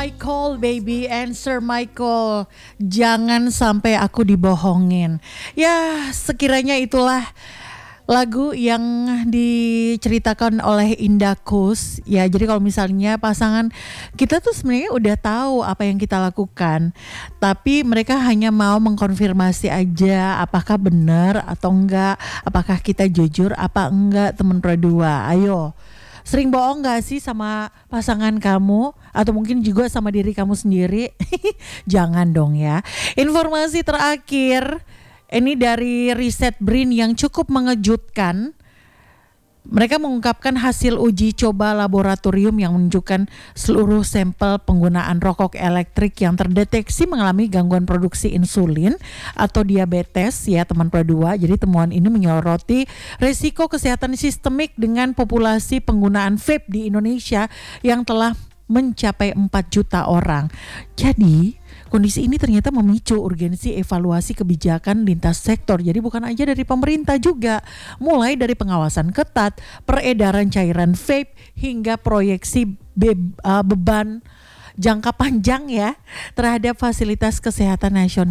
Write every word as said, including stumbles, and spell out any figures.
my call baby, answer my call. Jangan sampai aku dibohongin. Ya, sekiranya itulah lagu yang diceritakan oleh Indah Kus. Ya, jadi kalau misalnya pasangan kita tuh sebenarnya udah tahu apa yang kita lakukan, tapi mereka hanya mau mengkonfirmasi aja apakah benar atau enggak, apakah kita jujur apa enggak, teman berdua. Ayo, sering bohong gak sih sama pasangan kamu atau mungkin juga sama diri kamu sendiri? Jangan dong ya. Informasi terakhir ini dari riset BRIN yang cukup mengejutkan. Mereka mengungkapkan hasil uji coba laboratorium yang menunjukkan seluruh sampel penggunaan rokok elektrik yang terdeteksi mengalami gangguan produksi insulin atau diabetes ya teman berdua. Jadi temuan ini menyoroti risiko kesehatan sistemik dengan populasi penggunaan vape di Indonesia yang telah mencapai empat juta orang. Jadi kondisi ini ternyata memicu urgensi evaluasi kebijakan lintas sektor. Jadi bukan aja dari pemerintah juga, mulai dari pengawasan ketat, peredaran cairan vape hingga proyeksi be- uh, beban jangka panjang ya terhadap fasilitas kesehatan nasional.